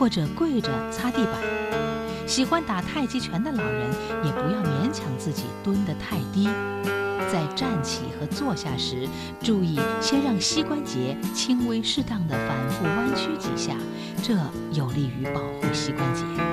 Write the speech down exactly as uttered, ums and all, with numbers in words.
或者跪着擦地板。喜欢打太极拳的老人也不要勉强自己蹲得太低。在站起和坐下时，注意先让膝关节轻微适当的反复弯曲几下，这有利于保护膝关节。